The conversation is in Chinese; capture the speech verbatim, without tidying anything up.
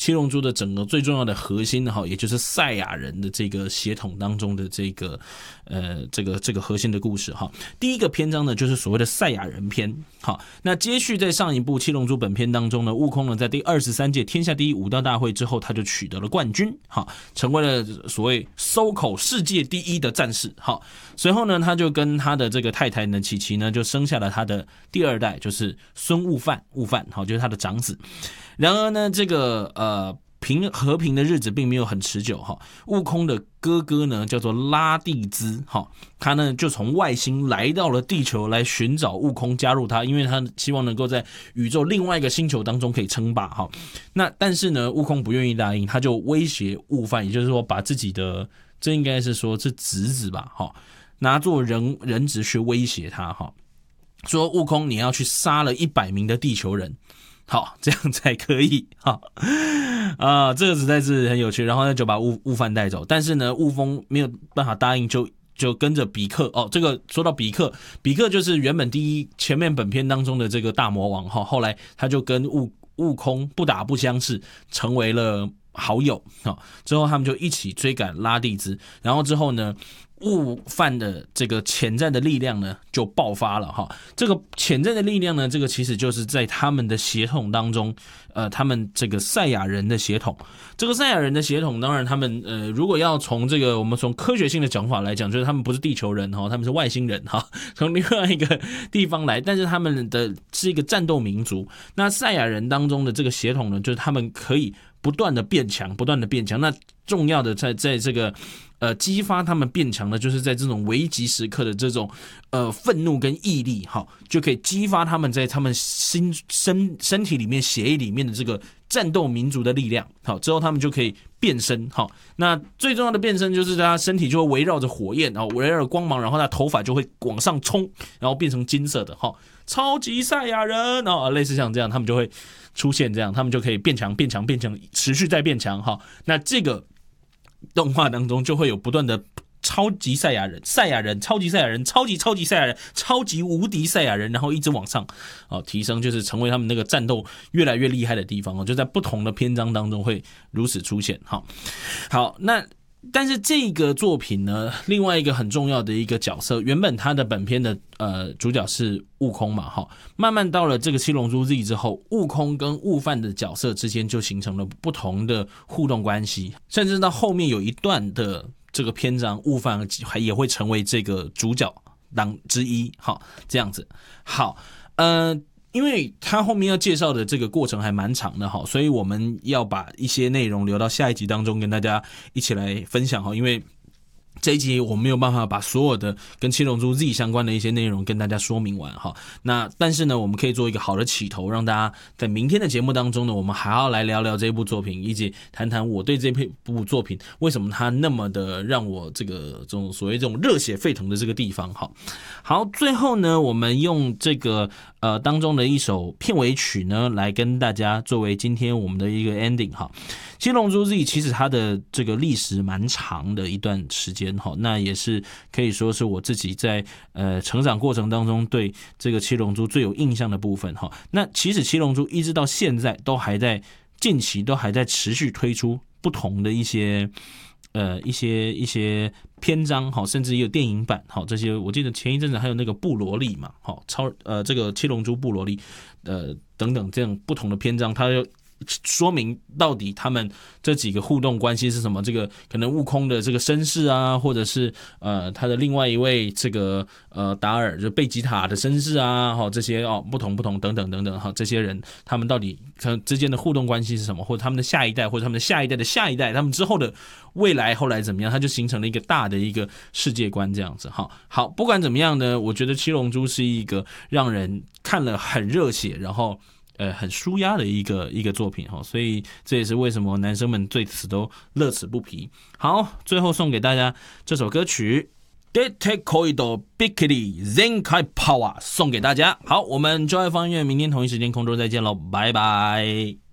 七龙珠的整个最重要的核心哈，也就是赛亚人的这个血统当中的这个呃这个这个核心的故事哈。第一个篇章呢，就是所谓的赛亚人篇。好，那接续在上一部七龙珠本篇当中呢，悟空呢在第二十三届天下第一武道大会之后，他就取得了冠军，好，成为了所谓搜口世界第一的战士。好，随后呢，他就跟他的这个太太呢琪琪呢，就生下了他的第二代，就是孙悟饭，悟饭好，就是他的长子。然而呢，这个呃平和平的日子并没有很持久哈。悟空的哥哥呢叫做拉蒂兹哈，他呢就从外星来到了地球来寻找悟空加入他，因为他希望能够在宇宙另外一个星球当中可以称霸哈。那但是呢，悟空不愿意答应，他就威胁悟饭，也就是说把自己的这应该是说是侄子吧哈，拿作人人质去威胁他哈，说悟空你要去杀了一百名的地球人。好，这样才可以哈啊，这个实在是很有趣。然后呢，就把悟悟饭带走，但是呢，悟空没有办法答应，就就跟着比克哦。这个说到比克，比克就是原本第一前面本片当中的这个大魔王哈，后来他就跟悟悟空不打不相识，成为了好友哈。之后他们就一起追赶拉蒂兹，然后之后呢，悟饭的这个潜在的力量呢就爆发了哈。这个潜在的力量呢，这个其实就是在他们的血统当中，呃，他们这个赛亚人的血统。这个赛亚人的血统，当然他们呃，如果要从这个我们从科学性的讲法来讲，就是他们不是地球人哈，他们是外星人哈，从另外一个地方来，但是他们的是一个战斗民族。那赛亚人当中的这个血统呢，就是他们可以不断的变强，不断的变强。那重要的在在这个呃激发他们变强的，就是在这种危急时刻的这种呃愤怒跟毅力，哈，就可以激发他们在他们心身身体里面、血液里面的这个战斗民族的力量。好，之后他们就可以变身。好，那最重要的变身就是他身体就会围绕着火焰，然后围绕着光芒，然后他头发就会往上冲，然后变成金色的。哈，超级赛亚人哦，类似像这样，他们就会出现这样，他们就可以变强、变强、变强，持续再变强。哈，那这个动画当中就会有不断的超级赛亚人、赛亚人、超级赛亚人、超级超级赛亚人、超级无敌赛亚人，然后一直往上哦提升，就是成为他们那个战斗越来越厉害的地方哦，就在不同的篇章当中会如此出现。好，好，那但是这个作品呢，另外一个很重要的一个角色，原本他的本片的呃主角是悟空嘛，哈，慢慢到了这个七龙珠 Z 之后，悟空跟悟饭的角色之间就形成了不同的互动关系，甚至到后面有一段的这个篇章，悟饭也会成为这个主角当之一，好，这样子，好，呃。因为他后面要介绍的这个过程还蛮长的哈，所以我们要把一些内容留到下一集当中跟大家一起来分享哈，因为这一集我没有办法把所有的跟七龙珠 Z 相关的一些内容跟大家说明完哈。那但是呢，我们可以做一个好的起头，让大家在明天的节目当中呢，我们还要来聊聊这部作品，以及谈谈我对这部作品为什么它那么的让我这个这种所谓这种热血沸腾的这个地方哈。好，最后呢，我们用这个呃当中的一首片尾曲呢，来跟大家作为今天我们的一个 ending 哈。七龙珠 Z 其实它的这个历史蛮长的一段时间哈，那也是可以说是我自己在呃成长过程当中对这个七龙珠最有印象的部分哈。那其实七龙珠一直到现在都还在近期都还在持续推出不同的一些呃一些一些篇章哈，甚至也有电影版哈，这些我记得前一阵子还有那个布罗利嘛，哈，超呃这个七龙珠布罗利呃等等这样不同的篇章，它有说明到底他们这几个互动关系是什么？这个可能悟空的这个身世啊，或者是呃他的另外一位这个呃达尔就贝吉塔的身世啊，哈这些哦不同不同等等等等哈，这些人他们到底之间的互动关系是什么？或者他们的下一代，或者他们的下一代的下一代，他们之后的未来后来怎么样？它就形成了一个大的一个世界观这样子哈。好，不管怎么样呢，我觉得七龙珠是一个让人看了很热血，然后。呃，很舒压的一个一个作品哈，所以这也是为什么男生们对此都乐此不疲。好，最后送给大家这首歌曲《Dete Koido Bikini Zenkai Power》送给大家。好，我们就爱放音乐，明天同一时间空中再见喽，拜拜。